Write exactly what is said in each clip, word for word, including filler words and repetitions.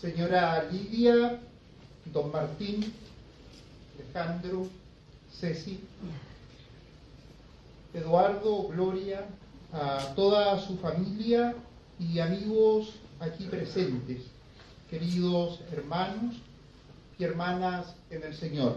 señora Lidia, don Martín, Alejandro, Ceci, Eduardo, Gloria, a toda su familia y amigos aquí presentes, queridos hermanos y hermanas en el Señor.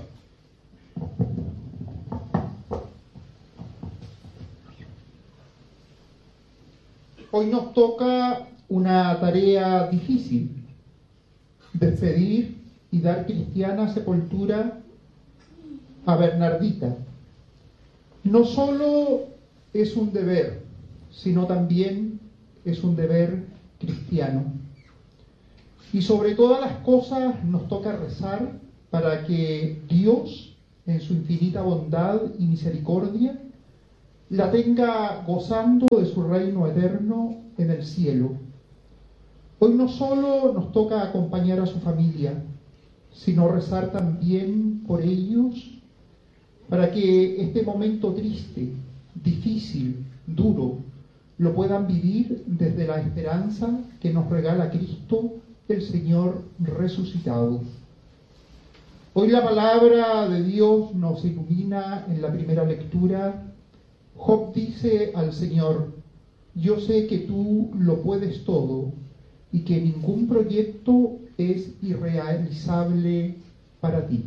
Hoy nos toca una tarea difícil: despedir y dar cristiana sepultura a Bernardita. No solo es un deber, sino también es un deber cristiano. Y sobre todas las cosas nos toca rezar para que Dios, en su infinita bondad y misericordia, la tenga gozando de su reino eterno en el cielo. Hoy no solo nos toca acompañar a su familia, sino rezar también por ellos, para que este momento triste, difícil, duro, lo puedan vivir desde la esperanza que nos regala Cristo, el Señor resucitado. Hoy la palabra de Dios nos ilumina en la primera lectura. Job dice al Señor: yo sé que tú lo puedes todo y que ningún proyecto es irrealizable para ti.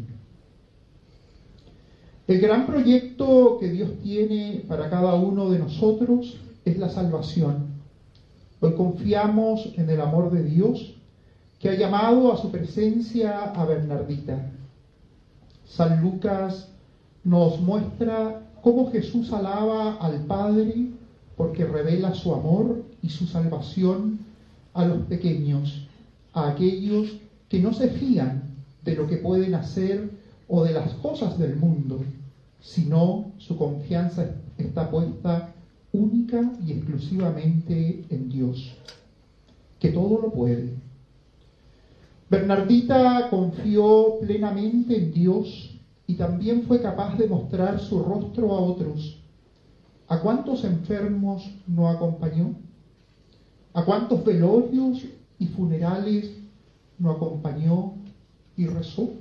El gran proyecto que Dios tiene para cada uno de nosotros es la salvación. Hoy confiamos en el amor de Dios, que ha llamado a su presencia a Bernardita. San Lucas nos muestra cómo Jesús alaba al Padre porque revela su amor y su salvación a los pequeños, a aquellos que no se fían de lo que pueden hacer o de las cosas del mundo, sino su confianza está puesta única y exclusivamente en Dios, que todo lo puede. Bernardita confió plenamente en Dios y también fue capaz de mostrar su rostro a otros. ¿A cuántos enfermos no acompañó? ¿A cuántos velorios y funerales no acompañó y rezó?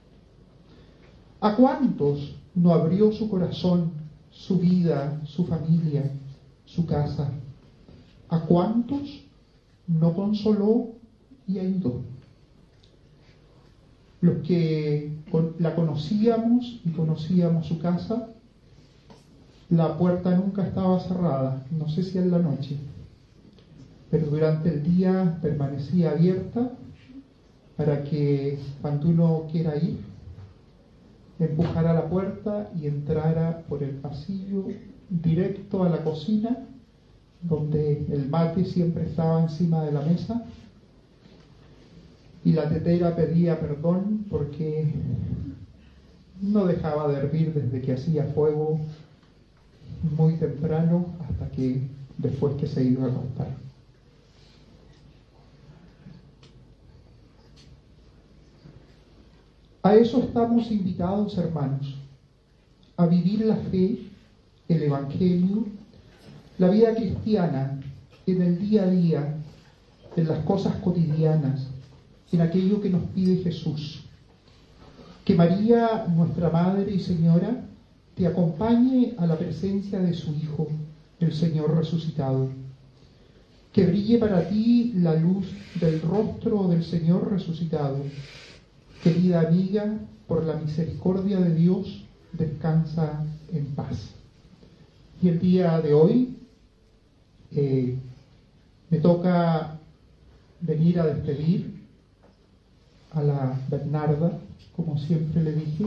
¿A cuántos no abrió su corazón, su vida, su familia, su casa? ¿A cuántos no consoló y ayudó? Los que la conocíamos y conocíamos su casa, la puerta nunca estaba cerrada, no sé si en la noche, pero durante el día permanecía abierta para que cuando uno quiera ir, empujara la puerta y entrara por el pasillo directo a la cocina, donde el mate siempre estaba encima de la mesa y la tetera pedía perdón porque no dejaba de hervir desde que hacía fuego muy temprano hasta que después que se iba a acostar. A eso estamos invitados, hermanos, a vivir la fe, el Evangelio, la vida cristiana en el día a día, en las cosas cotidianas, en aquello que nos pide Jesús. Que María, nuestra Madre y Señora, te acompañe a la presencia de su Hijo, el Señor resucitado. Que brille para ti la luz del rostro del Señor resucitado. Querida amiga, por la misericordia de Dios, descansa en paz. Y el día de hoy eh, me toca venir a despedir a la Bernarda, como siempre le dije,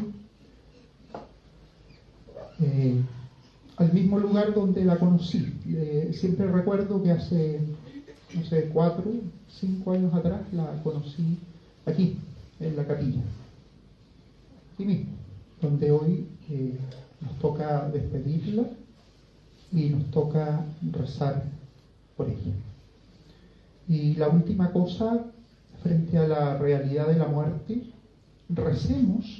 eh, al mismo lugar donde la conocí. Eh, siempre recuerdo que hace, no sé, cuatro, cinco años atrás la conocí aquí, en la capilla, aquí mismo, donde hoy eh, nos toca despedirla y nos toca rezar por ella. Y la última cosa, frente a la realidad de la muerte, recemos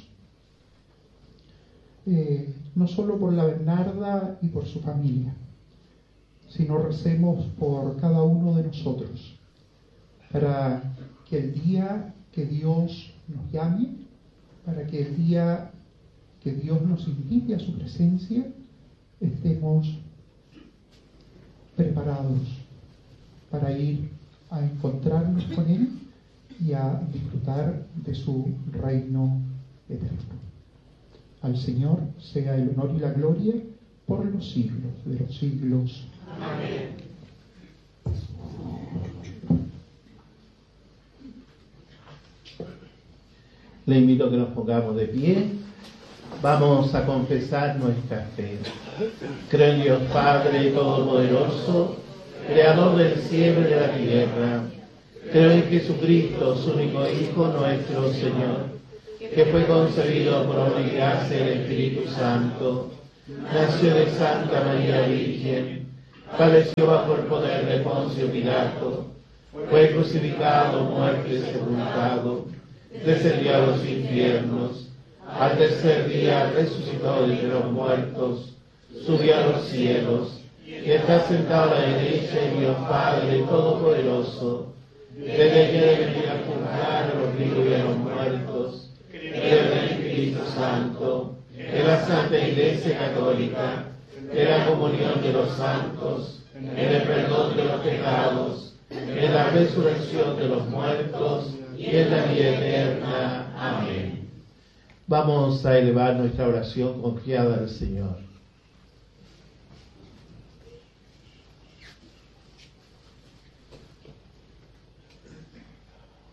eh, no solo por la Bernarda y por su familia, sino recemos por cada uno de nosotros, para que el día que Dios nos llame, para que el día que Dios nos invite a su presencia, estemos preparados para ir a encontrarnos con Él y a disfrutar de su reino eterno. Al Señor sea el honor y la gloria por los siglos de los siglos. Amén. Le invito a que nos pongamos de pie. Vamos a confesar nuestra fe. Creo en Dios Padre Todopoderoso, Creador del cielo y de la tierra. Creo en Jesucristo, su único Hijo, nuestro Señor, que fue concebido por obra y gracia del Espíritu Santo, nació de Santa María Virgen, padeció bajo el poder de Poncio Pilato, fue crucificado, muerto y sepultado, descendió a los infiernos, al tercer día resucitó de entre los muertos, subió a los cielos, y está sentado a la derecha de Dios Padre Todopoderoso, desde que debe venir a juzgar a los vivos y a los muertos. Creo en el Espíritu Santo, en la Santa Iglesia Católica, en la comunión de los santos, en el perdón de los pecados, en la resurrección de los muertos y en la vida eterna. Amén. Vamos a elevar nuestra oración confiada al Señor.